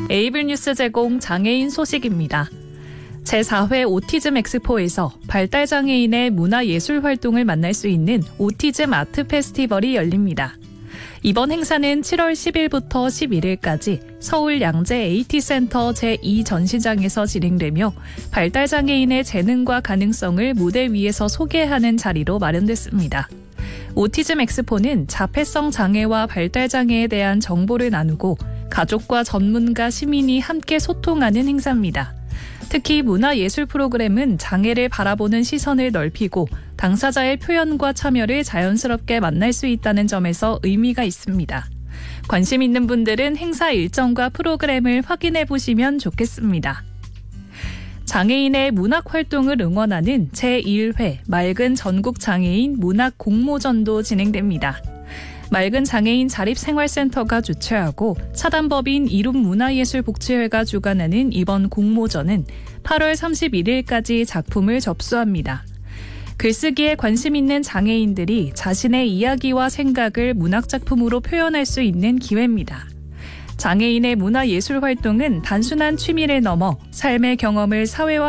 에이블뉴스 제공 장애인 소식입니다. 제4회 오티즘 엑스포에서 발달장애인의 문화예술 활동을 만날 수 있는 오티즘 아트 페스티벌이 열립니다. 이번 행사는 7월 10일부터 11일까지 서울 양재 AT센터 제2전시장에서 진행되며 발달장애인의 재능과 가능성을 무대 위에서 소개하는 자리로 마련됐습니다. 오티즘 엑스포는 자폐성 장애와 발달장애에 대한 정보를 나누고 가족과 전문가, 시민이 함께 소통하는 행사입니다. 특히 문화예술 프로그램은 장애를 바라보는 시선을 넓히고 당사자의 표현과 참여를 자연스럽게 만날 수 있다는 점에서 의미가 있습니다. 관심 있는 분들은 행사 일정과 프로그램을 확인해 보시면 좋겠습니다. 장애인의 문학 활동을 응원하는 제1회 맑은 전국장애인 문학 공모전도 진행됩니다. 맑은 장애인 자립생활센터가 주최하고 사단법인 이룸문화예술복지회가 주관하는 이번 공모전은 8월 31일까지 작품을 접수합니다. 글쓰기에 관심 있는 장애인들이 자신의 이야기와 생각을 문학작품으로 표현할 수 있는 기회입니다. 장애인의 문화예술 활동은 단순한 취미를 넘어 삶의 경험을 사회와